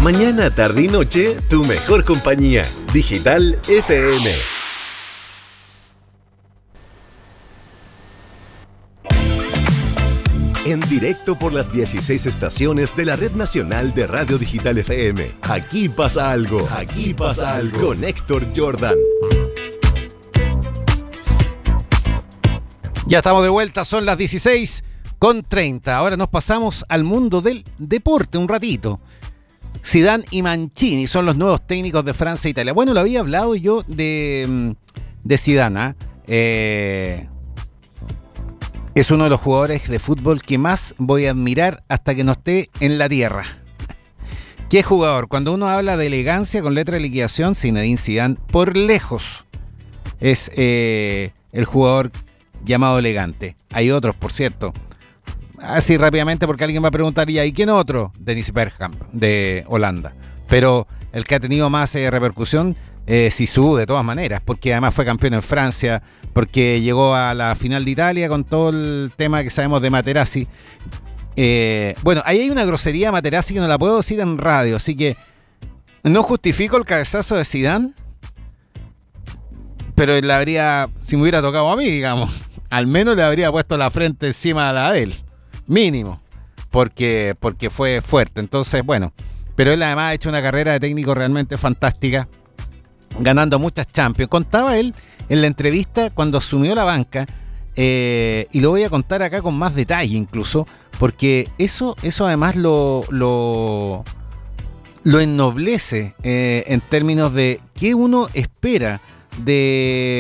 Mañana, tarde y noche, tu mejor compañía. Digital FM. En directo por las 16 estaciones de la Red Nacional de Radio Digital FM. Aquí pasa algo. Aquí pasa algo. Con Héctor Jordan. Ya estamos de vuelta, son las 16:30. Ahora nos pasamos al mundo del deporte un ratito. Zidane y Mancini son los nuevos técnicos de Francia e Italia. Bueno, lo había hablado yo de Zidane. Es uno de los jugadores de fútbol que más voy a admirar hasta que no esté en la tierra. ¿Qué jugador? Cuando uno habla de elegancia con letra de liquidación, Zinedine Zidane, por lejos, es el jugador llamado elegante. Hay otros, por cierto. Así rápidamente, porque alguien va a preguntar, ¿y quién otro? Dennis Bergkamp, de Holanda. Pero el que ha tenido más repercusión, Zizou, de todas maneras, porque además fue campeón en Francia, porque llegó a la final de Italia con todo el tema que sabemos de Materazzi. Bueno, ahí hay una grosería Materazzi que no la puedo decir en radio, así que no justifico el cabezazo de Zidane, pero él habría, si me hubiera tocado a mí, digamos, al menos le habría puesto la frente encima de la de él, mínimo, porque fue fuerte. Entonces, bueno, pero él además ha hecho una carrera de técnico realmente fantástica, ganando muchas Champions. Contaba él en la entrevista cuando asumió la banca, y lo voy a contar acá con más detalle incluso, porque eso además lo ennoblece en términos de qué uno espera de